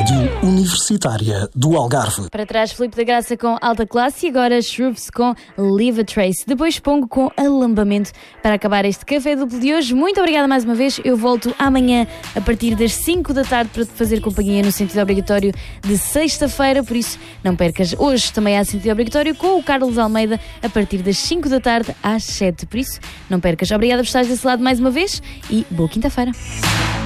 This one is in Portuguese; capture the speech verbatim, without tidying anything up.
Rádio Universitária do Algarve. Para trás, Filipe da Graça com Alta Classe e agora Shroops com Leave a Trace. Depois Pongo com Alambamento para acabar este Café Duplo de hoje. Muito obrigada mais uma vez. Eu volto amanhã a partir das cinco da tarde para te fazer companhia no sentido obrigatório de sexta-feira. Por isso, não percas. Hoje também há sentido obrigatório com o Carlos Almeida a partir das cinco da tarde às sete. Por isso, não percas. Obrigada por estares desse lado mais uma vez e boa quinta-feira.